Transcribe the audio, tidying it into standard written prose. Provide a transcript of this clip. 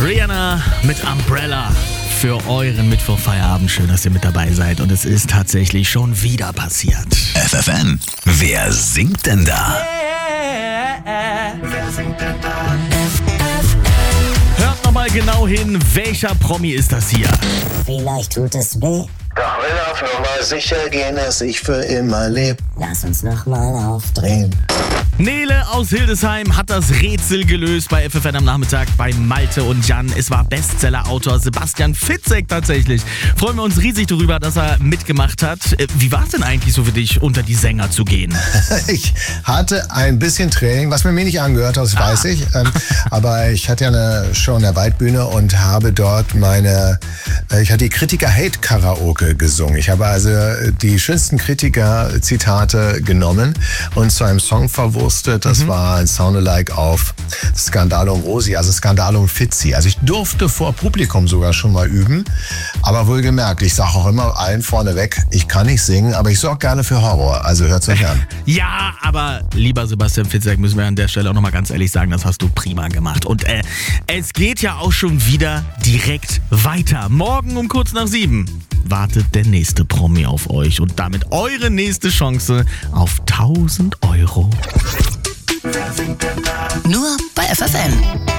Rihanna mit Umbrella für euren Mittwochfeierabend. Schön, dass ihr mit dabei seid. Und es ist tatsächlich schon wieder passiert. FFN, wer singt denn da? Wer singt denn da? Hört nochmal genau hin, welcher Promi ist das hier? Vielleicht tut es weh. Doch will auf Nummer sicher gehen, dass ich für immer lebe. Lass uns nochmal aufdrehen. Nele aus Hildesheim hat das Rätsel gelöst bei FFN am Nachmittag bei Malte und Jan. Es war Bestseller-Autor Sebastian Fitzek tatsächlich. Freuen wir uns riesig darüber, dass er mitgemacht hat. Wie war es denn eigentlich so für dich, unter die Sänger zu gehen? Ich hatte ein bisschen Training, was mir nicht angehört hat, das weiß ich. Aber ich hatte ja eine Show in der Waldbühne und habe dort ich hatte die Kritiker-Hate-Karaoke gesungen. Ich habe also die schönsten Kritiker-Zitate genommen und zu einem Song verwurstet. Das war ein Soundalike auf Skandalum Rosi, also Skandalum Fitzi. Also ich durfte vor Publikum sogar schon mal üben. Aber wohlgemerkt, ich sage auch immer allen vorneweg, ich kann nicht singen, aber ich sorge gerne für Horror. Also hört's euch an. Ja, aber lieber Sebastian Fitzek, müssen wir an der Stelle auch nochmal ganz ehrlich sagen, das hast du prima gemacht. Und es geht ja auch schon wieder direkt weiter. Morgen um kurz nach 7 wartet der nächste Promi auf euch und damit eure nächste Chance auf 1.000 Euro. Nur bei FFN.